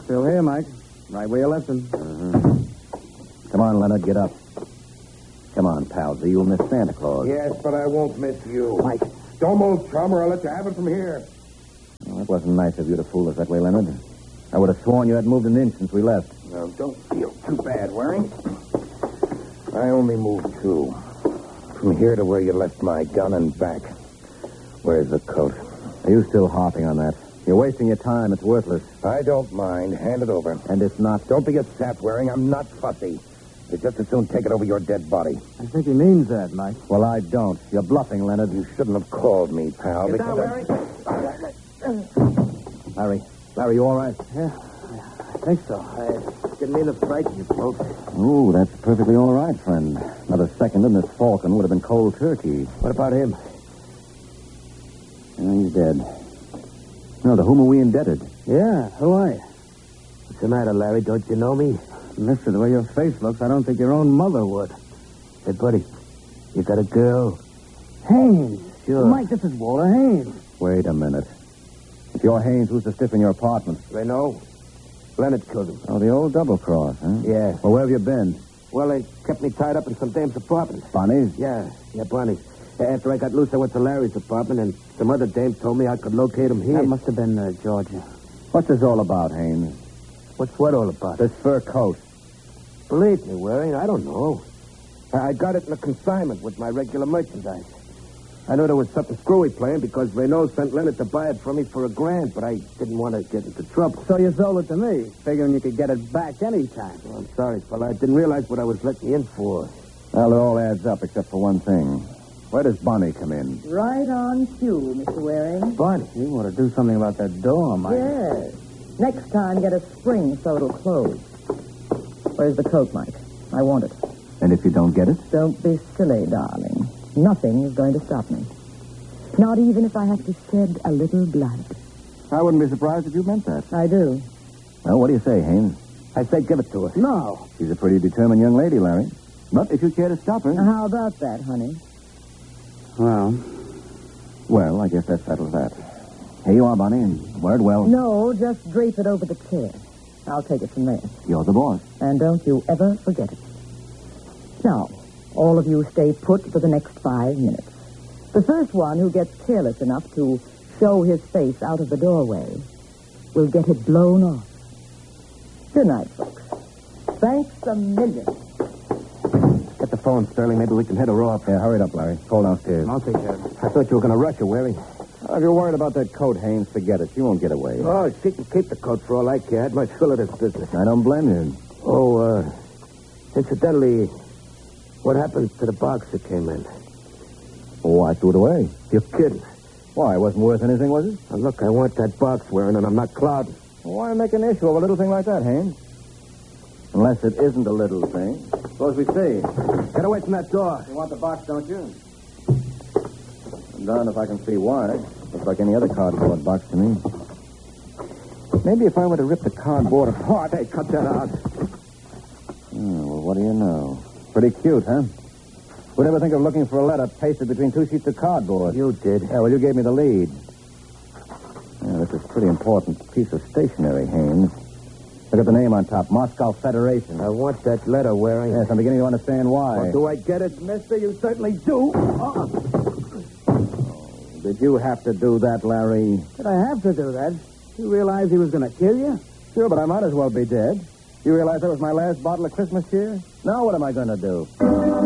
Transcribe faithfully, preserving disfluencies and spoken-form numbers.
Still here, Mike. Right where you left him. Uh-huh. Come on, Leonard, get up. Come on, Palsy. You'll miss Santa Claus. Yes, but I won't miss you. Mike. Don't move, chum, or I'll let you have it from here. Well, it wasn't nice of you to fool us that way, Leonard. I would have sworn you had moved an inch since we left. Now, don't feel too bad, Waring. I only moved two. From here to where you left my gun and back. Where's the coat? Are you still harping on that? You're wasting your time. It's worthless. I don't mind. Hand it over. And it's not. Don't be a sap, Waring. I'm not fussy. You'd just as soon take it over your dead body. I think he means that, Mike. Well, I don't. You're bluffing, Leonard. You shouldn't have called me, pal. Get down, Waring. Larry. Larry, you all right? Yeah, I think so. I didn't mean to frighten you folks. Oh, that's perfectly all right, friend. Another second and this Falcon would have been cold turkey. What about him? Oh, he's dead. No, to whom are we indebted? Yeah, who are you? What's the matter, Larry? Don't you know me? Mister, the way your face looks, I don't think your own mother would. Hey, buddy, you got a girl? Haynes. Sure. Mike, this is Walter Haynes. Wait a minute. If you're Haynes, who's the stiff in your apartment? Renault. Leonard killed him. Oh, the old double cross, huh? Yeah. Well, where have you been? Well, they kept me tied up in some dame's apartment. Bonnie's? Yeah, yeah, Bonnie's. After I got loose, I went to Larry's apartment, and some other dame told me I could locate him here. That must have been uh, Georgia. What's this all about, Haynes? What's what all about? This fur coat. Believe me, Waring, I don't know. I I got it in a consignment with my regular merchandise. I knew there was something screwy playing because Renault sent Leonard to buy it from me for a grand, but I didn't want to get into trouble. So you sold it to me, figuring you could get it back anytime. Well, I'm sorry, fella. I didn't realize what I was letting you in for. Well, it all adds up except for one thing. Where does Bonnie come in? Right on cue, Mister Waring. Bonnie. You want to do something about that door, Mike. Yes. Next time, get a spring so it'll close. Where's the coat, Mike? I want it. And if you don't get it? Don't be silly, darling. Nothing is going to stop me. Not even if I have to shed a little blood. I wouldn't be surprised if you meant that. I do. Well, what do you say, Haynes? I say give it to her. No. She's a pretty determined young lady, Larry. But if you care to stop her... How about that, honey? Well, Well, I guess that settles that. Here you are, Bonnie, and wear it well. No, just drape it over the chair. I'll take it from there. You're the boss. And don't you ever forget it. Now, all of you stay put for the next five minutes. The first one who gets careless enough to show his face out of the doorway will get it blown off. Good night, folks. Thanks a million. Get the phone, Sterling. Maybe we can hit her off. Yeah, hurry it up, Larry. Call downstairs. I'll take care of it. I thought you were going to rush her, Waring. Well, if you're worried about that coat, Haynes, forget it. She won't get away. Oh, she can keep the coat for all I care. I'd much fill of this business. I don't blame you. Oh, uh, incidentally, what happened to the box that came in? Oh, I threw it away. You're kidding. Why, it wasn't worth anything, was it? Now, look, I want that box, Waring, and I'm not clouding. Well, why make an issue of a little thing like that, Haynes? Unless it isn't a little thing. Suppose we see. Get away from that door. You want the box, don't you? I'm darned if I can see why. Looks like any other cardboard box to me. Maybe if I were to rip the cardboard apart... Hey, cut that out. Oh, well, what do you know? Pretty cute, huh? Who'd ever think of looking for a letter pasted between two sheets of cardboard? You did. Yeah, well, you gave me the lead. Yeah, this is a pretty important piece of stationery, Haynes. Look at the name on top, Moscow Federation. I want that letter, Waring. Yes, I'm beginning to understand why. Well, do I get it, mister? You certainly do. Uh-uh. Did you have to do that, Larry? Did I have to do that? You realize he was going to kill you? Sure, but I might as well be dead. You realize that was my last bottle of Christmas cheer? Now what am I going to do?